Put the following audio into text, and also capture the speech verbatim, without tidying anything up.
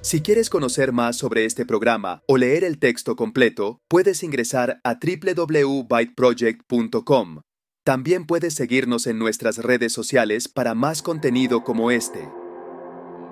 Si quieres conocer más sobre este programa o leer el texto completo, puedes ingresar a doble u doble u doble u punto byte project punto com. También puedes seguirnos en nuestras redes sociales para más contenido como este.